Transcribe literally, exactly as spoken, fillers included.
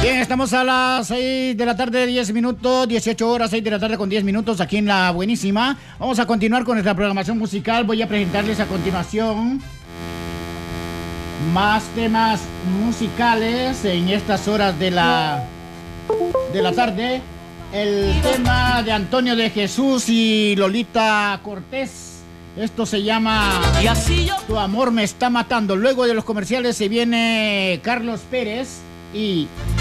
Bien, estamos a las seis de la tarde, diez minutos, dieciocho horas, seis de la tarde con diez minutos aquí en La Buenísima. Vamos a continuar con nuestra programación musical. Voy a presentarles a continuación más temas musicales en estas horas de la, de la tarde. El tema de Antonio de Jesús y Lolita Cortés. Esto se llama Tu amor me está matando. Luego de los comerciales se viene Carlos Pérez y